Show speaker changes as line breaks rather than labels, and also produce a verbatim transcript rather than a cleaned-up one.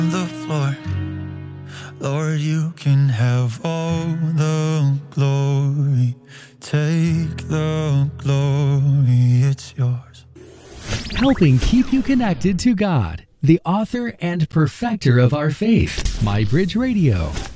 the floor. Lord, you can have all the glory. Take the glory, it's yours.
Helping keep you connected to God, the author and perfecter of our faith, My Bridge Radio.